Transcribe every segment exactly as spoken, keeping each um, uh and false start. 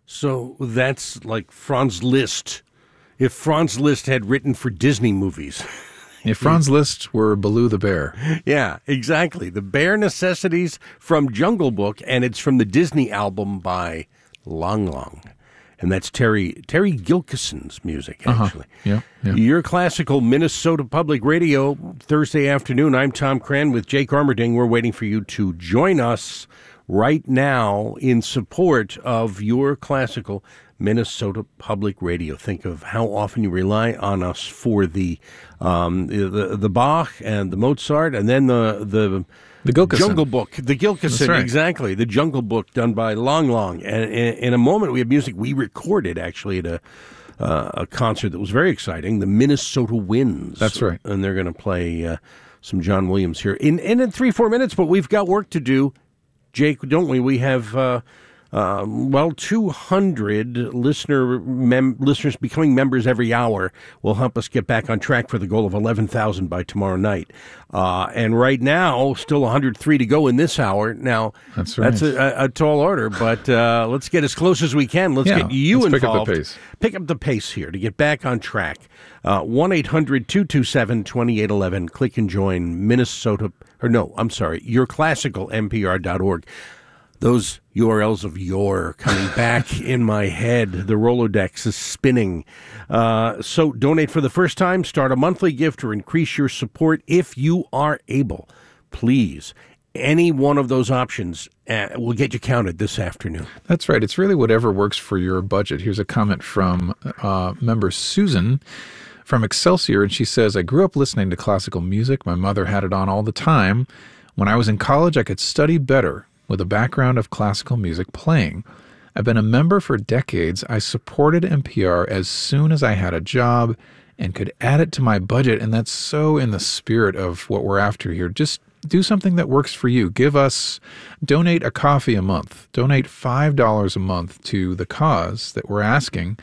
So that's like Franz Liszt. If Franz Liszt had written for Disney movies. If Franz Liszt were Baloo the Bear. Yeah, exactly. The Bare Necessities from Jungle Book, and it's from the Disney album by Lang Lang. And that's Terry Terry Gilkison's music, actually. Uh-huh. Yeah, yeah. Your classical Minnesota Public Radio, Thursday afternoon. I'm Tom Cran with Jake Armerding. We're waiting for you to join us right now in support of your classical Minnesota Public Radio. Think of how often you rely on us for the um, the, the Bach and the Mozart, and then the the, the Gilkison. Jungle Book, the Gilkison, right. exactly, the Jungle Book done by Lang Lang. And in, in a moment, we have music we recorded actually at a uh, a concert that was very exciting. The Minnesota Winds. That's right, and they're going to play uh, some John Williams here in in, in three four minutes. But we've got work to do. Jake, don't we? We have, uh, uh, well, two hundred listener mem- listeners becoming members every hour will help us get back on track for the goal of eleven thousand by tomorrow night. Uh, and right now, still one hundred three to go in this hour. Now, that's, right. that's a, a tall order, but uh, let's get as close as we can. Let's yeah, get you let's involved. Pick up the pace. Pick up the pace here to get back on track. Uh, one eight hundred two two seven two eight one one. Click and join Minnesota, or no, I'm sorry, your classical N P R dot org. Those U R Ls of yore coming back in my head. The Rolodex is spinning. Uh, so donate for the first time, start a monthly gift, or increase your support if you are able. Please, any one of those options uh, will get you counted this afternoon. That's right. It's really whatever works for your budget. Here's a comment from uh, member Susan from Excelsior, and she says, I grew up listening to classical music. My mother had it on all the time. When I was in college, I could study better with a background of classical music playing. I've been a member for decades. I supported N P R as soon as I had a job and could add it to my budget, and that's so in the spirit of what we're after here. Just do something that works for you. Give us, donate a coffee a month. Donate five dollars a month to the cause that we're asking.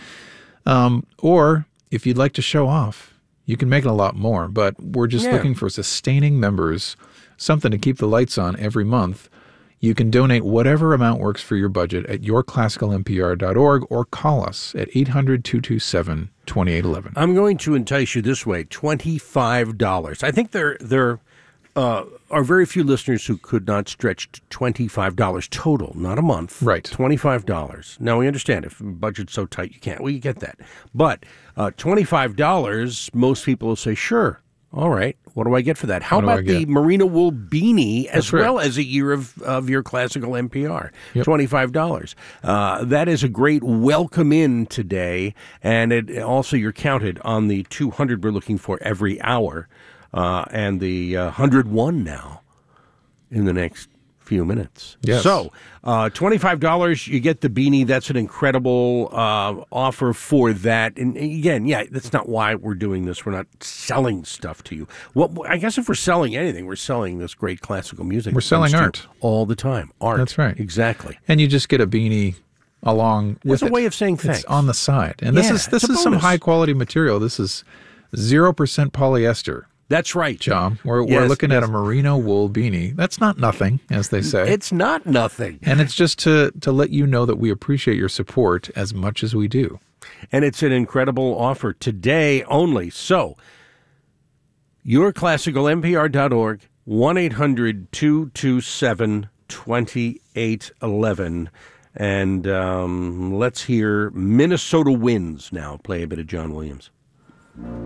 Um, or if you'd like to show off, you can make it a lot more, but we're just yeah. looking for sustaining members, something to keep the lights on every month. You can donate whatever amount works for your budget at your classical N P R dot org or call us at eight hundred two two seven two eight one one. I'm going to entice you this way, twenty-five dollars. I think there there uh, are very few listeners who could not stretch to twenty-five dollars total, not a month. Right. twenty-five dollars. Now, we understand if the budget's so tight you can't. We get that. But uh, twenty-five dollars, most people will say, sure. All right. What do I get for that? How about the merino wool beanie as That's right. well as a year of, of your classical N P R? Yep. twenty-five dollars. Uh, that is a great welcome in today. And it also you're counted on the two hundred we're looking for every hour uh, and the uh, one hundred one now in the next few minutes. Yes. So uh, twenty-five dollars, you get the beanie. That's an incredible uh, offer for that. And again, yeah, that's not why we're doing this. We're not selling stuff to you. What I guess if we're selling anything, we're selling this great classical music. We're selling art. All the time. Art. That's right. Exactly. And you just get a beanie along with it's a it. way of saying thanks. It's on the side. And this Yeah, is this it's a is some bonus. high quality material. This is zero percent polyester. That's right. John, we're, Yes, we're looking yes. at a merino wool beanie. That's not nothing, as they say. It's not nothing. And it's just to, to let you know that we appreciate your support as much as we do. And it's an incredible offer today only. So, your classical N P R dot org, one eight hundred two two seven two eight one one. And um, let's hear Minnesota Winds now. Play a bit of John Williams.